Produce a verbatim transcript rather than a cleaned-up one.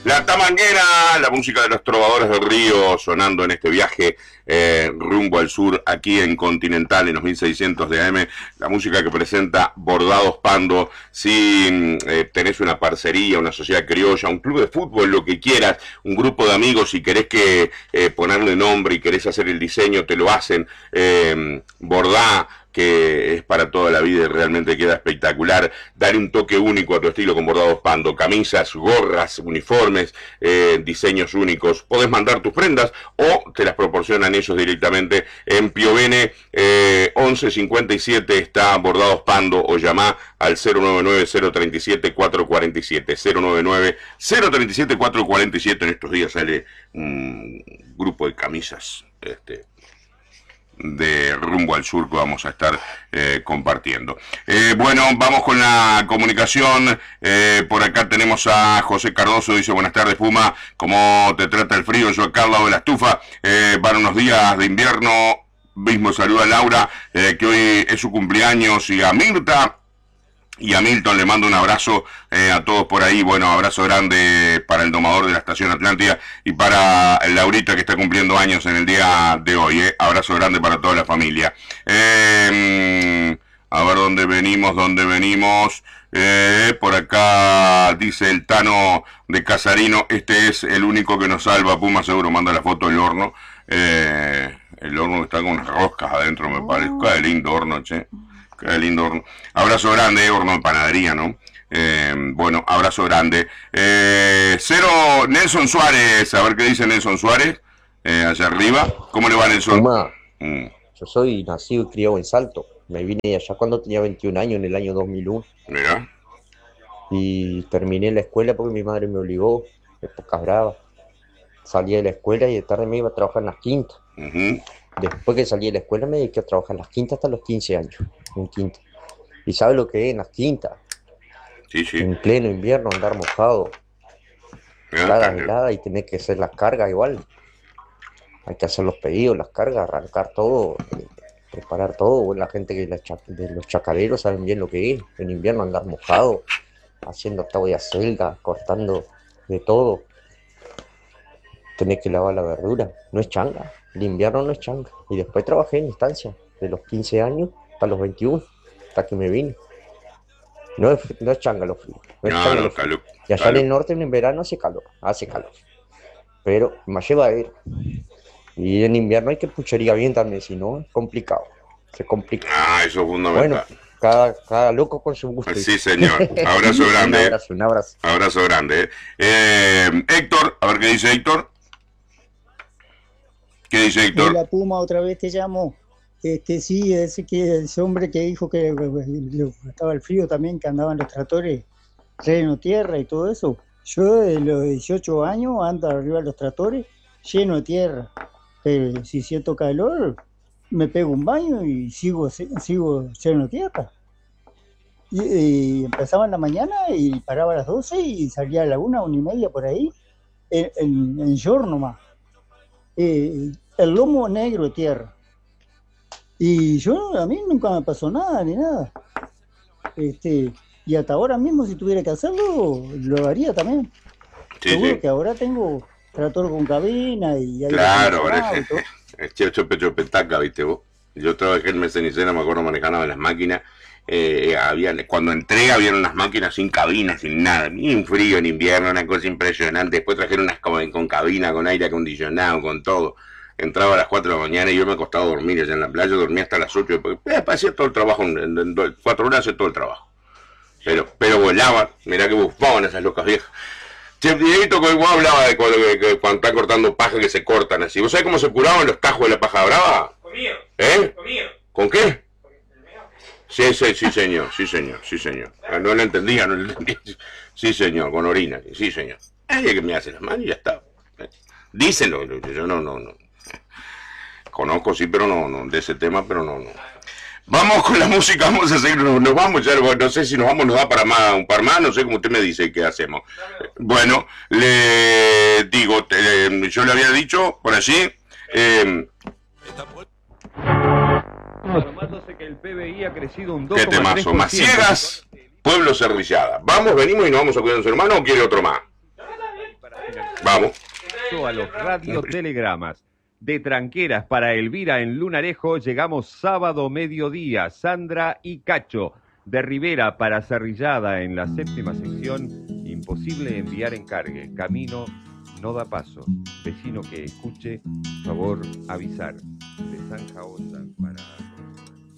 La Tamanguera, la música de los trovadores del río sonando en este viaje eh, rumbo al sur, aquí en Continental, en los mil seiscientos de A M, la música que presenta Bordados Pando. Si eh, tenés una parcería, una sociedad criolla, un club de fútbol, lo que quieras, un grupo de amigos, si querés que eh, ponerle nombre y querés hacer el diseño, te lo hacen. Eh, bordá, que es para toda la vida y realmente queda espectacular. Dale un toque único a tu estilo con Bordados Pando. Camisas, gorras, uniformes, eh, diseños únicos. Podés mandar tus prendas o te las proporcionan ellos directamente. En Piovene eh, once cincuenta y siete está Bordados Pando, o llamá al cero nueve nueve, cero tres siete, cuatro cuatro siete. cero nueve nueve, cero tres siete, cuatro cuatro siete. En estos días sale un grupo de camisas este de rumbo al sur que vamos a estar eh, compartiendo. Eh, bueno, vamos con la comunicación. Eh, por acá tenemos a José Cardoso, dice: buenas tardes, Puma, ¿cómo te trata el frío? Yo acá al lado de la estufa, eh, van unos días de invierno. Mismo saludo a Laura, eh, que hoy es su cumpleaños, y a Mirta y a Milton. Le mando un abrazo eh, a todos por ahí. Bueno, abrazo grande para el domador de la Estación Atlántida y para Laurita, que está cumpliendo años en el día de hoy. Eh. Abrazo grande para toda la familia. Eh, a ver dónde venimos, dónde venimos. Eh, por acá dice el Tano de Casarino: este es el único que nos salva, Puma, seguro. Manda la foto del horno. Eh, el horno está con unas roscas adentro, me parece. Qué lindo horno, che. Qué lindo horno. Abrazo grande, eh, horno de panadería, ¿no? Eh, bueno, abrazo grande. Eh, cero, Nelson Suárez, a ver qué dice Nelson Suárez, eh, allá arriba. ¿Cómo le va, Nelson? Puma, mm. Yo soy nacido y criado en Salto. Me vine allá cuando tenía veintiún años, en el año dos mil uno. Mira. Y terminé la escuela porque mi madre me obligó, épocas bravas. Salí de la escuela y de tarde me iba a trabajar en las quintas. Uh-huh. Después que salí de la escuela me dediqué a trabajar en las quintas hasta los quince años. En quinta. ¿Y sabes lo que es en las quintas? Sí, sí. En pleno invierno andar mojado, heladas, heladas, y tener que hacer las cargas igual. Hay que hacer los pedidos, las cargas, arrancar todo, eh, preparar todo. Bueno, la gente que la cha- de los chacareros saben bien lo que es. En invierno andar mojado, haciendo octavo de acelga, cortando de todo. Tener que lavar la verdura, no es changa. El invierno no es changa. Y después trabajé en instancia, de los quince años hasta los veintiuno, hasta que me vine. No es, no es changa lo frío. No es No, changa no, lo frío. calor, Y allá calor. en el norte en verano hace calor, hace calor. Pero me lleva a ir. Y en invierno hay que puchería bien también, si no, es complicado. Se complica. Ah, eso es fundamental. Bueno, cada, cada loco con su gusto. Sí, señor. Abrazo grande. Un abrazo, un abrazo. Abrazo grande. Eh. Eh, Héctor, a ver qué dice Héctor. ¿Qué dice Héctor? Hola, Puma, otra vez te llamo. Este, sí, ese, que, ese hombre que dijo que le gustaba el frío también, que andaban los tractores lleno de tierra y todo eso. Yo de los dieciocho años ando arriba de los tractores lleno de tierra. Pero si siento calor, me pego un baño y sigo, sigo lleno de tierra. Y, y empezaba en la mañana y paraba a las doce y salía a la una, una y media por ahí, en, en, en short nomás. Eh, el lomo negro de tierra. Y yo, a mí nunca me pasó nada, ni nada. Este, y hasta ahora mismo, si tuviera que hacerlo, lo haría también. Sí, Seguro sí. que ahora tengo tractor con cabina y... Claro, es, es checho pecho petaca, viste vos. Yo trabajé en Mesenicena, me acuerdo, manejando las máquinas. Eh, había, cuando entré, había unas máquinas sin cabina, sin nada, ni un frío en invierno, una cosa impresionante. Después trajeron unas con, con cabina, con aire acondicionado, con todo. Entraba a las cuatro de la mañana y yo me acostaba a dormir allá en la playa, dormía hasta las ocho, porque eh, hacía todo el trabajo, en, en, en cuatro horas hacía todo el trabajo. Pero, pero volaban, mirá que bufaban esas locas viejas. Chef Dieguito, que igual hablaba de cuando, que, que cuando está cortando paja, que se cortan así. ¿Vos sabés cómo se curaban los tajos de la paja brava? Comido. ¿Eh? Comido. ¿Con qué? Sí, sí, sí, señor, sí, señor, sí, señor. No lo entendía, no lo entendía. Sí, señor, con orina, sí, señor. Ay, que me hace las manos y ya está. Díselo, yo no, no, no. Conozco, sí, pero no, no, de ese tema, pero no, no. Vamos con la música, vamos a seguir, nos, nos vamos, ya, no sé si nos vamos, nos da para más, un par más, no sé cómo usted me dice qué hacemos. Bueno, le digo, te, yo le había dicho por allí, eh, que el P B I ha crecido un dos ¿qué coma tres temazo? por ciento. Maciegas, Pueblo Cerrillada. Vamos, venimos y nos vamos a cuidar a su hermano, ¿o quiere otro más? Vamos. A los radiotelegramas. De Tranqueras para Elvira en Lunarejo llegamos sábado mediodía. Sandra y Cacho. De Rivera para Cerrillada en la séptima sección. Imposible enviar encargue. Camino no da paso. Vecino que escuche, favor avisar. De Zanja Onda para...